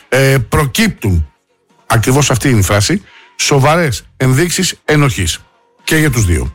Προκύπτουν, ακριβώς αυτή είναι η φράση, σοβαρές ενδείξεις ενοχής. Και για τους δύο.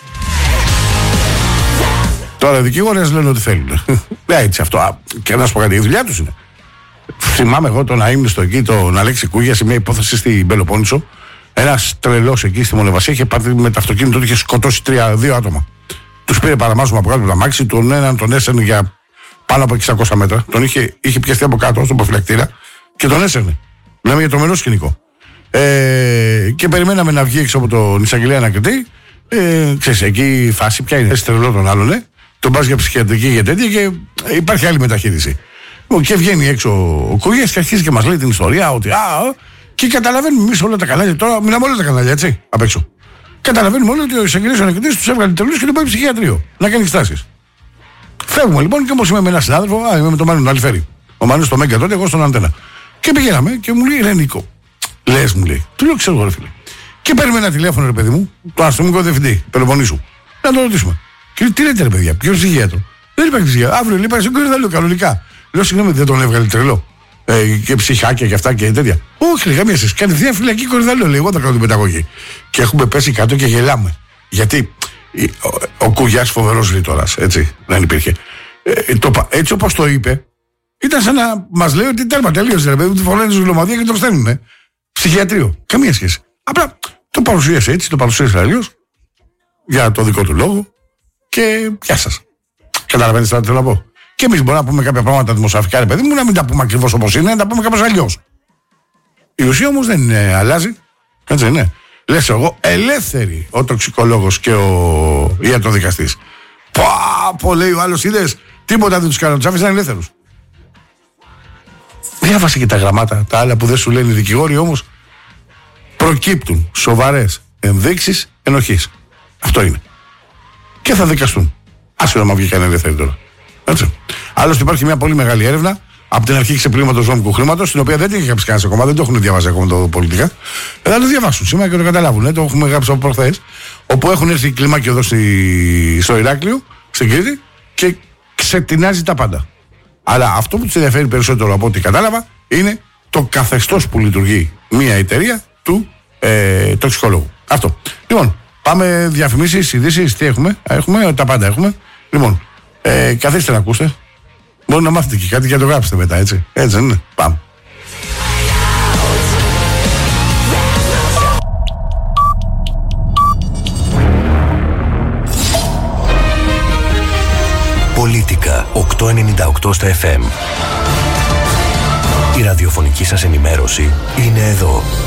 Τώρα οι δικηγόρες λένε ότι θέλουν. Έτσι αυτό. Και να σου πω κάτι, η δουλειά τους είναι. Θυμάμαι εγώ το να ήμουν στο εκεί, τον Αλέξη Κούγια, σε μια υπόθεση στην Πελοπόννησο. Ένας τρελός εκεί στη Μονεβασία είχε πάρει με το αυτοκίνητο του, είχε σκοτώσει 2 άτομα. Τους πήρε παραμάζωμα από κάτω από τα μάξι, τον έναν τον έσαιρνε για πάνω από 600 μέτρα. Τον είχε πιαστεί από κάτω στον προφυλακτήρα και τον έσαιρνε. Μιλάμε για τρομερό σκηνικό. Και περιμέναμε να βγει έξω από τον εισαγγελέα να κριτεί. Ξέρεις, εκεί η φάση ποια είναι. Τρελό τον άλλον, τον πας για ψυχιατρική για τέτοια και υπάρχει άλλη μεταχείριση. Και βγαίνει έξω ο Κούγιας και αρχίζει και μας λέει την ιστορία ότι και καταλαβαίνουμε εμείς όλα τα κανάλια. Τώρα μιλάμε όλα τα κανάλια, έτσι, απ' έξω. Καταλαβαίνουμε όλοι ότι ο εισαγγελέας ανακριτής τους έβγαλε τρελούς και τον πάει ψυχιατρίο να κάνει εξετάσεις. Φεύγουμε λοιπόν και όπως είμαι με έναν συνάδελφο, είμαι με τον Μάνο Αλφέρη. Ο Μάνος στο Μέγκα τότε, εγώ στον Αντένα. Και πηγαίναμε και μου λέει: Ρε Νίκο, λες, μου λέει. Του λέω: Ξέρω εγώ, ρε φίλε. Και παίρνουμε ένα τηλέφωνο, ρε παιδί μου, τον αστυνομικό διευθυντή Πελοποννήσου. Να τον ρωτήσουμε. Και τι λέτε, ρε παιδιά, ποιο ψυχίατρο. Δεν υπάρχει ψυχίατρο. Αύριο λέει: Πάει στον Κορυδαλό, κανονικά. Λέω: Συγγνώμη, δεν τον έβγαλε τρελό. Και ψυχάκια και αυτά και τέτοια. Όχι, λέει, καμία σχέση. Κατευθείαν φυλακή Κορυδαλό, λέει: Εγώ θα κάνω την πενταγωγή. Και έχουμε πέσει κάτω και γελάμε. Γιατί ο Κούγιας φοβερός ρήτορας, έτσι, δεν υπήρχε. Έτσι όπως το είπε, ήταν σαν να μας λέει ότι τέρμα, τελείωσε, ρε παιδί μου, τη φοράνε στη Γλωμαδία και τον στέλνουν. Ψυχιατρίο. Καμία σχέση. Απλά το παρουσίασε έτσι, το παρουσίασε αλλιώς, για το δικό του λόγο και γεια σας. Καταλαβαίνεις τι θέλω να πω. Και εμείς μπορούμε να πούμε κάποια πράγματα δημοσιογραφικά, ρε παιδί μου, να μην τα πούμε ακριβώς όπως είναι, να τα πούμε κάπως αλλιώς. Η ουσία όμως δεν αλλάζει. Έτσι, ναι. Λες εγώ, ελεύθεροι ο τοξικολόγος και ο ιατροδικαστής. Πω, λέει ο άλλος, είδες, τίποτα δεν τους κάνουν, τους άφησαν ελεύθερους. Διάβασε και τα γραμμάτα, τα άλλα που δεν σου λένε οι δικηγόροι, όμως προκύπτουν σοβαρές ενδείξεις ενοχής. Αυτό είναι. Και θα δικαστούν. Άσχετα να βγήκαν ελεύθεροι τώρα. Έτσι. Άλλωστε υπάρχει μια πολύ μεγάλη έρευνα από την αρχή ξεπλήματος νόμικου χρήματος, την οποία δεν την έχει γράψει κανένας ακόμα, δεν το έχουν διαβάσει ακόμα το πολιτικά. Θα το διαβάσουν σήμερα και το καταλάβουν. Το έχουμε γράψει από προχθές. Όπου έχουν έρθει κλιμάκιο εδώ στο Ηράκλειο, στην Κρήτη, και ξετινάζει τα πάντα. Αλλά αυτό που τους ενδιαφέρει περισσότερο από ό,τι κατάλαβα είναι το καθεστώς που λειτουργεί μια εταιρεία του τοξικολόγου. Αυτό. Λοιπόν, πάμε διαφημίσεις, ειδήσεις, τι έχουμε. Έχουμε, τα πάντα έχουμε. Λοιπόν, καθίστε να ακούστε. Μπορεί να μάθετε και κάτι και να το γράψετε μετά, έτσι. Έτσι δεν είναι. Πάμε. Πολίτικα 898 στα FM. Η ραδιοφωνική σας ενημέρωση είναι εδώ.